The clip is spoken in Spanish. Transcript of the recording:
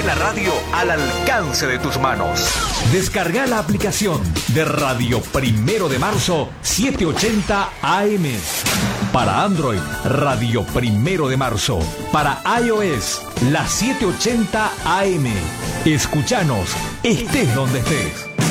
la radio al alcance de tus manos. Descarga la aplicación de Radio Primero de Marzo 780 AM. Para Android, Radio Primero de Marzo. Para iOS, la 780 AM. Escuchanos, estés donde estés.